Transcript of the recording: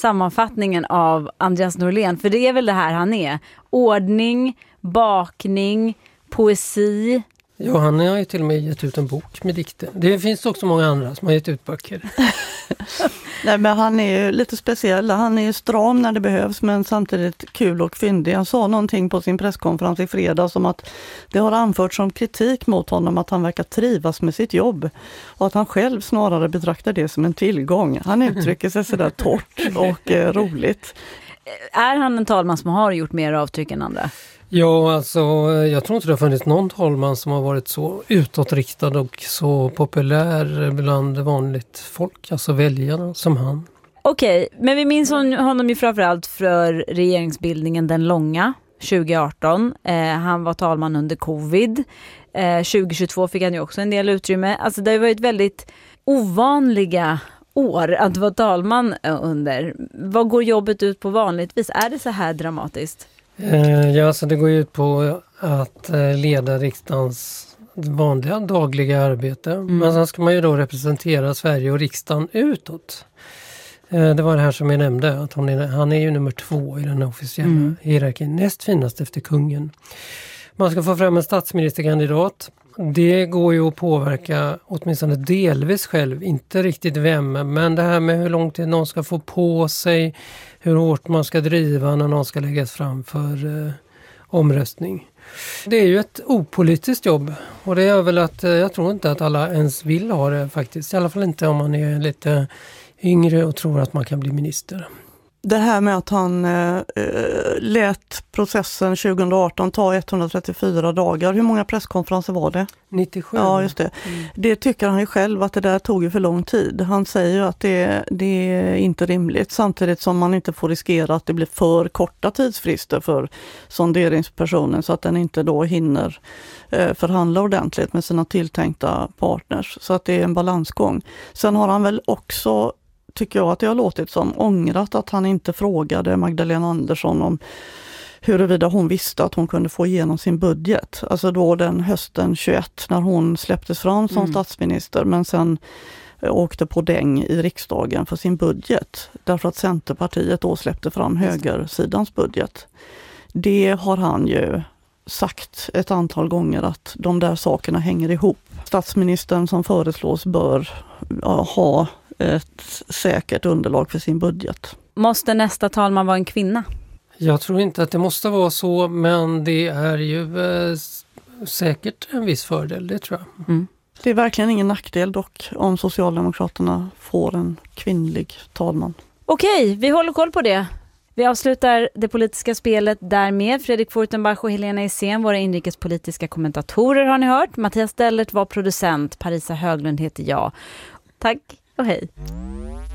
sammanfattningen av Andreas Norlén, för det är väl det här han är. Ordning, bakning, poesi. Ja, han har ju till och med gett ut en bok med dikter. Det finns också många andra som har gett ut böcker. Nej, men han är ju lite speciell. Han är ju stram när det behövs, men samtidigt kul och fyndig. Han sa någonting på sin presskonferens i fredags om att det har anförts som kritik mot honom att han verkar trivas med sitt jobb och att han själv snarare betraktar det som en tillgång. Han uttrycker sig sådär torrt och roligt. Är han en talman som har gjort mer avtryck än andra? Ja, alltså jag tror inte det har funnits någon talman som har varit så utåtriktad och så populär bland vanligt folk, alltså väljarna, som han. Okej, men vi minns honom ju framförallt för regeringsbildningen Den långa 2018. Han var talman under covid. 2022 fick han ju också en del utrymme. Alltså det har varit väldigt ovanliga år att vara talman under. Vad går jobbet ut på vanligtvis? Är det så här dramatiskt? Ja, så det går ut på att leda riksdagens vanliga dagliga arbete. Men sen ska man ju då representera Sverige och riksdagen utåt. Det var det här som jag nämnde, att han är ju nummer 2 i den officiella hierarkin, näst finast efter kungen. Man ska få fram en statsministerkandidat. Det går ju att påverka åtminstone delvis själv, inte riktigt vem, men det här med hur lång tid någon ska få på sig, hur hårt man ska driva när någon ska läggas fram för omröstning. Det är ju ett opolitiskt jobb och det är väl att jag tror inte att alla ens vill ha det faktiskt, i alla fall inte om man är lite yngre och tror att man kan bli minister. Det här med att han lät processen 2018 ta 134 dagar. Hur många presskonferenser var det? 97. Ja, just det. Det tycker han ju själv att det där tog ju för lång tid. Han säger ju att det är inte rimligt, samtidigt som man inte får riskera att det blir för korta tidsfrister för sonderingspersonen så att den inte då hinner förhandla ordentligt med sina tilltänkta partners. Så att det är en balansgång. Sen har han väl också, tycker jag att det har låtit som, ångrat att han inte frågade Magdalena Andersson om huruvida hon visste att hon kunde få igenom sin budget. Alltså då den hösten 21 när hon släpptes fram som statsminister, men sen åkte på däng i riksdagen för sin budget. Därför att Centerpartiet då släppte fram högersidans budget. Det har han ju sagt ett antal gånger att de där sakerna hänger ihop. Statsministern som föreslås bör ha ett säkert underlag för sin budget. Måste nästa talman vara en kvinna? Jag tror inte att det måste vara så, men det är ju säkert en viss fördel, det tror jag. Det är verkligen ingen nackdel dock om Socialdemokraterna får en kvinnlig talman. Okej, vi håller koll på det. Vi avslutar det politiska spelet därmed. Fredrik Furtenbach och Helena Isén, våra inrikespolitiska kommentatorer har ni hört. Mattias Dellert var producent, Parisa Höglund heter jag. Tack och hej.